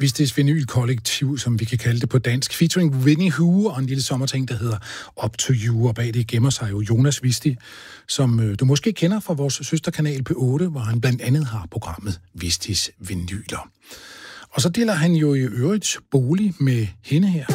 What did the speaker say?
Vistis Vinyl Kollektiv, som vi kan kalde det på dansk, featuring Winnie Hu og en lille sommerting, der hedder Up to You, og bag det gemmer sig jo Jonas Visti, som du måske kender fra vores søsterkanal P8, hvor han blandt andet har programmet Vistis Vinyler. Og så deler han jo i øvrigt bolig med hende her.